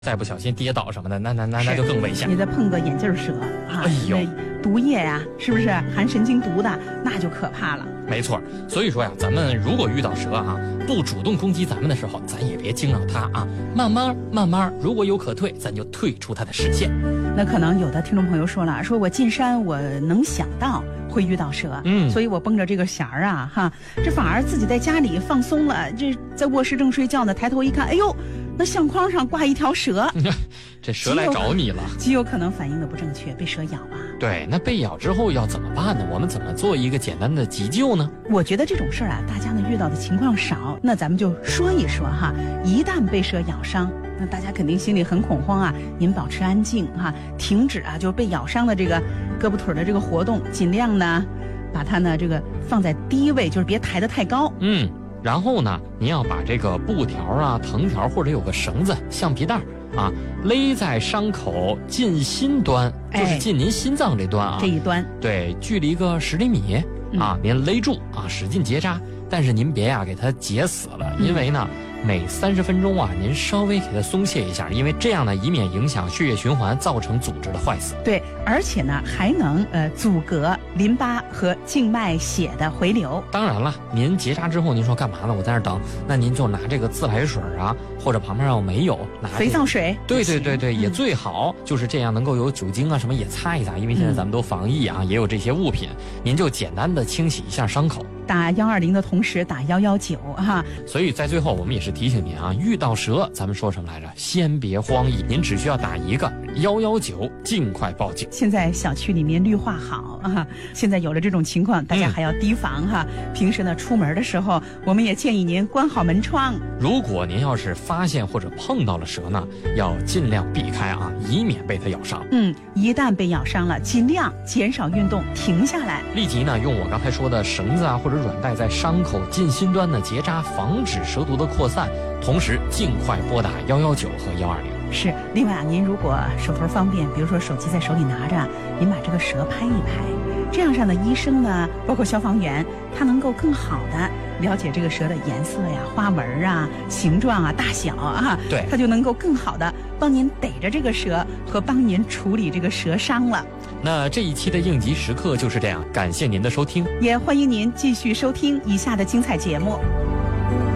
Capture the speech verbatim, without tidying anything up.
再不小心跌倒什么的，那那那那就更危险。 你再碰个眼镜蛇啊， 哎呦， 毒液呀、啊，是不是含神经毒的，那就可怕了。 没错，所以说呀，咱们如果遇到蛇啊，不主动攻击咱们的时候，咱也别惊扰它啊，慢慢慢慢，如果有可退，咱就退出它的视线。 那可能有的听众朋友说了，说我进山我能想到会遇到蛇， 嗯， 所以我绷着这个弦儿啊，哈，这反而自己在家里放松了，这在卧室正睡觉呢，抬头一看，哎呦，那相框上挂一条蛇， 这蛇来找你了， 极有可能反应的不正确，被蛇咬啊。 对，那被咬之后要怎么办呢？我们怎么做一个简单的急救呢？ 我觉得这种事儿啊，大家呢遇到的情况少，那咱们就说一说哈。一旦被蛇咬伤，那大家肯定心里很恐慌啊。您保持安静哈，停止啊，就是被咬伤的这个胳膊腿的这个活动，尽量呢把它呢这个放在低位，就是别抬得太高。 嗯，然后呢，您要把这个布条啊、藤条或者有个绳子、橡皮带啊，勒在伤口近心端，就是近您心脏这端啊， 这一端， 对，距离个十厘米啊，您勒住啊，使劲结扎，但是您别呀、啊、给它结死了，因为呢。每三十分钟啊，您稍微给它松懈一下，因为这样呢，以免影响血液循环，造成组织的坏死。 对，而且呢，还能呃阻隔淋巴和静脉血的回流。 当然了，您结扎之后，您说干嘛呢？我在那儿等，那您就拿这个自来水啊，或者旁边要没有拿、这个、 肥皂水。 对对对对，也最好、嗯、就是这样，能够有酒精啊什么也擦一擦，因为现在咱们都防疫啊，嗯、也有这些物品，您就简单的清洗一下伤口。 打幺二零的同时打幺幺九哈， 所以在最后我们也是提醒您啊，遇到蛇咱们说什么来着？先别慌意，您只需要打一个幺幺九，尽快报警。 现在小区里面绿化好啊，现在有了这种情况，大家还要提防哈。嗯、平时呢出门的时候，我们也建议您关好门窗。 如果您要是发现或者碰到了蛇呢，要尽量避开啊，以免被它咬伤。 嗯，一旦被咬伤了，尽量减少运动，停下来， 立即呢用我刚才说的绳子啊或者软带在伤口近心端的结扎，防止蛇毒的扩散，同时尽快拨打幺幺九和幺二零。 是，另外啊，您如果手头方便，比如说手机在手里拿着，您把这个蛇拍一拍，这样上的医生呢，包括消防员，他能够更好的了解这个蛇的颜色呀、花纹啊、形状啊、大小啊， 对， 他就能够更好的帮您逮着这个蛇和帮您处理这个蛇伤了。 那这一期的应急时刻就是这样，感谢您的收听， 也欢迎您继续收听以下的精彩节目。